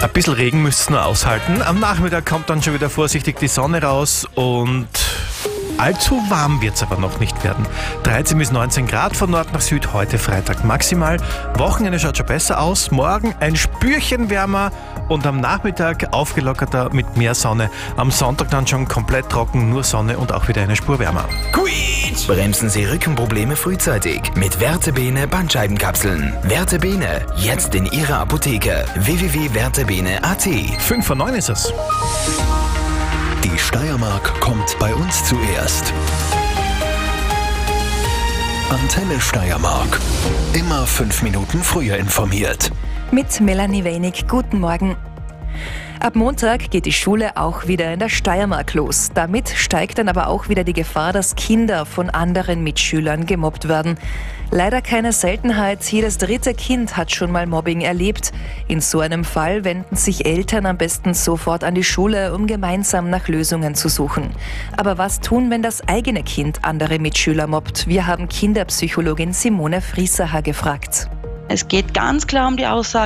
Ein bisschen Regen müsst ihr nur aushalten. Am Nachmittag kommt dann schon wieder vorsichtig die Sonne raus und allzu warm wird es aber noch nicht werden. 13 bis 19 Grad von Nord nach Süd, heute Freitag maximal. Wochenende schaut schon besser aus. Morgen ein Spürchen wärmer und am Nachmittag aufgelockerter mit mehr Sonne. Am Sonntag dann schon komplett trocken, nur Sonne und auch wieder eine Spur wärmer. Quietsch! Bremsen Sie Rückenprobleme frühzeitig mit Vertebene Bandscheibenkapseln. Vertebene, jetzt in Ihrer Apotheke. www.vertebene.at. 5 vor 9 ist es. Die Steiermark kommt bei uns zuerst. Antenne Steiermark. Immer 5 Minuten früher informiert. Mit Melanie Wenig, guten Morgen. Ab Montag geht die Schule auch wieder in der Steiermark los. Damit steigt dann aber auch wieder die Gefahr, dass Kinder von anderen Mitschülern gemobbt werden. Leider keine Seltenheit, jedes 3. Kind hat schon mal Mobbing erlebt. In so einem Fall wenden sich Eltern am besten sofort an die Schule, um gemeinsam nach Lösungen zu suchen. Aber was tun, wenn das eigene Kind andere Mitschüler mobbt? Wir haben Kinderpsychologin Simone Friesacher gefragt. Es geht ganz klar um die Aussage,